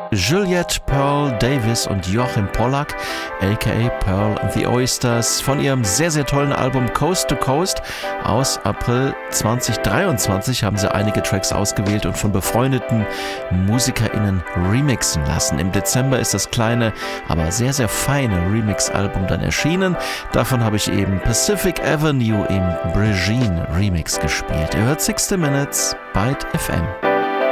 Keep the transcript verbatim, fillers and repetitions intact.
Juliette Pearl Davis und Joachim Pollack, aka Pearl and the Oysters, von ihrem sehr, sehr tollen Album Coast to Coast aus April zwanzig dreiundzwanzig haben sie einige Tracks ausgewählt und von befreundeten MusikerInnen remixen lassen. Im Dezember ist das kleine, aber sehr, sehr feine Remix-Album dann erschienen. Davon habe ich eben Pacific Avenue im Brigitte Remix gespielt. Ihr hört sixty Minutes, Byte F M.